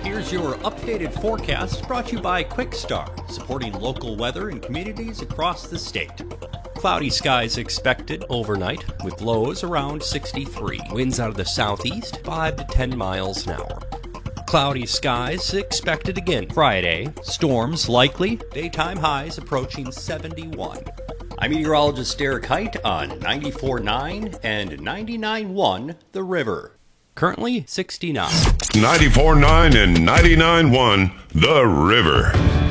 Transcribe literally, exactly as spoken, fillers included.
Here's your updated forecast brought to you by QuickStar, supporting local weather in communities across the state. Cloudy skies expected overnight with lows around sixty-three. Winds out of the southeast, five to ten miles an hour. Cloudy skies expected again Friday. Storms likely. Daytime highs approaching seventy-one. I'm meteorologist Derek Height on ninety-four point nine and ninety-nine point one The River. Currently sixty-nine. ninety-four point nine and ninety-nine point one The River.